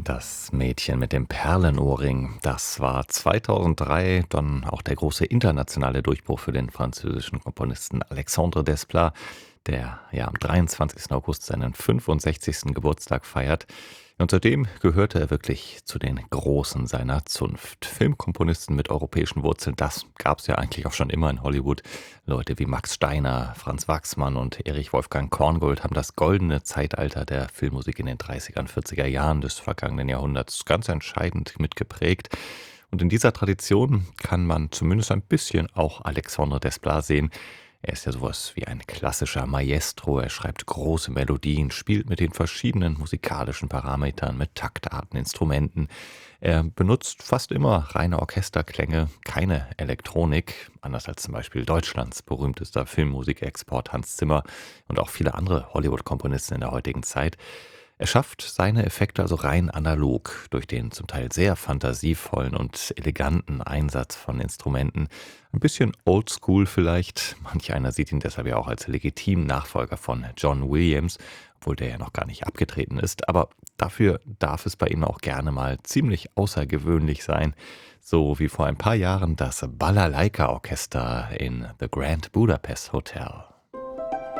Das Mädchen mit dem Perlenohrring, das war 2003 dann auch der große internationale Durchbruch für den französischen Komponisten Alexandre Desplat, der ja am 23. August seinen 65. Geburtstag feiert. Und seitdem gehörte er wirklich zu den Großen seiner Zunft. Filmkomponisten mit europäischen Wurzeln, das gab es ja eigentlich auch schon immer in Hollywood. Leute wie Max Steiner, Franz Waxman und Erich Wolfgang Korngold haben das goldene Zeitalter der Filmmusik in den 30er und 40er Jahren des vergangenen Jahrhunderts ganz entscheidend mitgeprägt. Und in dieser Tradition kann man zumindest ein bisschen auch Alexandre Desplat sehen. Er ist ja sowas wie ein klassischer Maestro. Er schreibt große Melodien, spielt mit den verschiedenen musikalischen Parametern, mit Taktarten, Instrumenten. Er benutzt fast immer reine Orchesterklänge, keine Elektronik, anders als zum Beispiel Deutschlands berühmtester Filmmusikexport Hans Zimmer und auch viele andere Hollywood-Komponisten in der heutigen Zeit. Er schafft seine Effekte also rein analog durch den zum Teil sehr fantasievollen und eleganten Einsatz von Instrumenten. Ein bisschen oldschool vielleicht. Manch einer sieht ihn deshalb ja auch als legitimen Nachfolger von John Williams, obwohl der ja noch gar nicht abgetreten ist. Aber dafür darf es bei ihm auch gerne mal ziemlich außergewöhnlich sein. So wie vor ein paar Jahren das Balalaika-Orchester in The Grand Budapest Hotel.